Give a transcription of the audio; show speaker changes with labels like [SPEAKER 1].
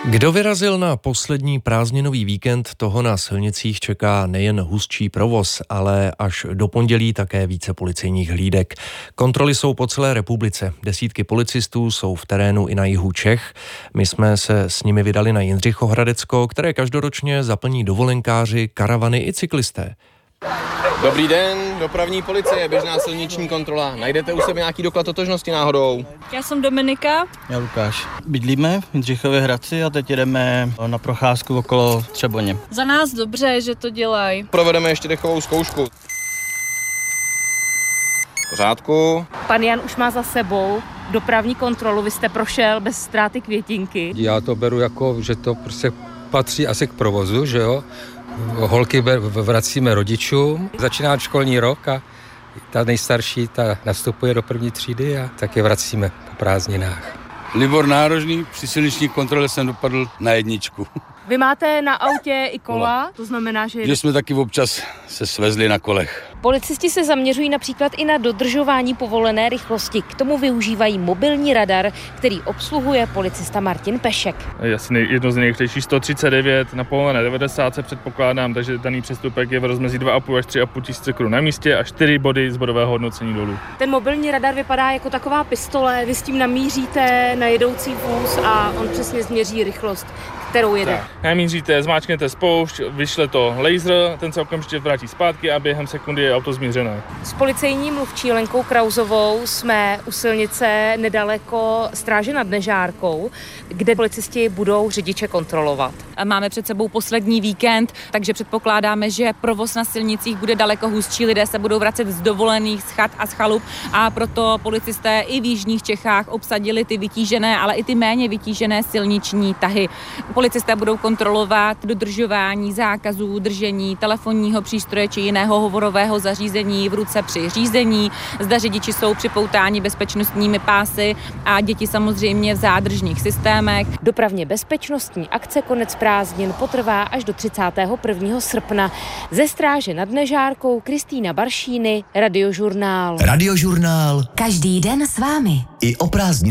[SPEAKER 1] Kdo vyrazil na poslední prázdninový víkend, toho na silnicích čeká nejen hustší provoz, ale až do pondělí také více policejních hlídek. Kontroly jsou po celé republice. Desítky policistů jsou v terénu i na jihu Čech. My jsme se s nimi vydali na Jindřichohradecko, které každoročně zaplní dovolenkáři, karavany i cyklisté.
[SPEAKER 2] Dobrý den, dopravní policie, běžná silniční kontrola. Najdete u sebe nějaký doklad totožnosti náhodou?
[SPEAKER 3] Já jsem Dominika.
[SPEAKER 4] Já Lukáš. Bydlíme v Jindřichově Hradci a teď jedeme na procházku okolo Třeboně.
[SPEAKER 3] Za nás dobře, že to dělají.
[SPEAKER 2] Provedeme ještě dechovou zkoušku. V pořádku.
[SPEAKER 5] Pan Jan už má za sebou dopravní kontrolu, vy jste prošel bez ztráty květinky.
[SPEAKER 6] Já to beru jako, že to prostě patří asi k provozu, že jo. Holky vracíme rodičům, začíná školní rok a ta nejstarší, ta nastupuje do první třídy a tak je vracíme po prázdninách.
[SPEAKER 7] Libor Nárožný, při silniční kontrole jsem dopadl na 1.
[SPEAKER 5] Vy máte na autě i kola, to znamená, že
[SPEAKER 7] jsme taky občas se svezli na kolech.
[SPEAKER 5] Policisté se zaměřují například i na dodržování povolené rychlosti. K tomu využívají mobilní radar, který obsluhuje policista Martin Pešek.
[SPEAKER 8] Asi jedno z nejrychlejších 139 na povolené 90 se předpokládám, takže daný přestupek je v rozmezí 2,5 až 3,5 tisíce korun na místě a 4 body z bodového hodnocení dolů.
[SPEAKER 5] Ten mobilní radar vypadá jako taková pistole, vy s tím namíříte na jedoucí vůz a on přesně změří rychlost, kterou jede.
[SPEAKER 8] Namíříte, zmáčknete spoušť, vyšle to laser, ten se okamžitě vrátí zpátky a během sekundy je auto změřené.
[SPEAKER 5] S policejní mluvčí Lenkou Krauzovou jsme u silnice nedaleko Stráže nad Nežárkou, kde policisti budou řidiče kontrolovat.
[SPEAKER 3] Máme před sebou poslední víkend, takže předpokládáme, že provoz na silnicích bude daleko hustší. Lidé se budou vracet z dovolených, z chat a z chalup a proto policisté i v jižních Čechách obsadili ty vytížené, ale i ty méně vytížené silniční tahy. Policisté budou kontrolovat dodržování zákazů držení telefonního přístroje či jiného hovorového zařízení v ruce při řízení. Zda řidiči jsou připoutáni bezpečnostními pásy a děti samozřejmě v zádržných systémech.
[SPEAKER 5] Dopravně bezpečnostní akce Konec prázdnin potrvá až do 31. srpna. Ze Stráže nad Nežárkou Kristýna Baršíny, Radiožurnál.
[SPEAKER 9] Radiožurnál.
[SPEAKER 10] Každý den s vámi.
[SPEAKER 9] I o prázdninách.